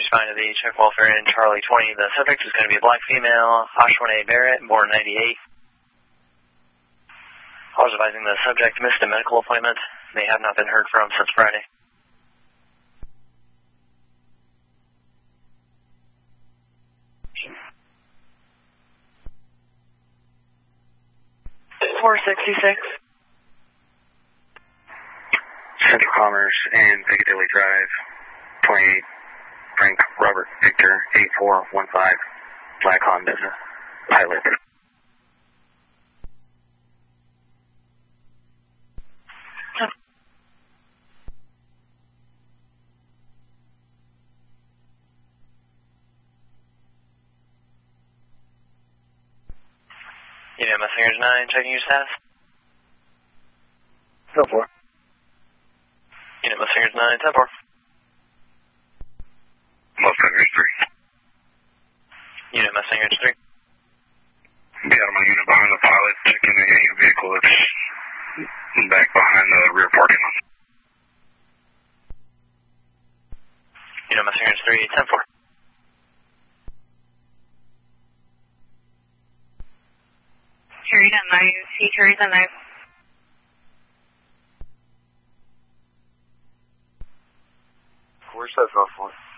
responding to the check welfare in Charlie 20. The subject is going to be a black female, Ashwin A. Barrett, born 98. I was advising the subject missed a medical appointment. They have not been heard from since Friday. Central Commerce and Piccadilly Drive, 28, Frank Robert Victor 8415, Black Honda Pilot. Unit Messengers 9, checking your status. Go for it. Unit Messengers 9, 10-4. Messengers 3. Unit Messengers 3. Got my unit behind the pilot, checking the vehicle. It's back behind the rear parking lot. Unit Messengers 3, 10-4. Carried at 9. He carries at 9. Where's that off for?